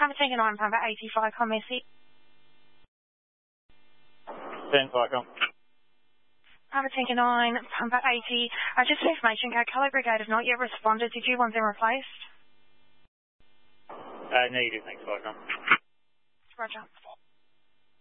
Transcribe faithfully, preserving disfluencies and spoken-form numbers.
Papa Tango nine, Papa eighty-five, com Messi. ten five, com. Papa Tango nine, Papa eighty. Uh, just for information, our colour brigade have not yet responded. Did you want them replaced? Uh, no, you do. Thanks, five, com. Roger.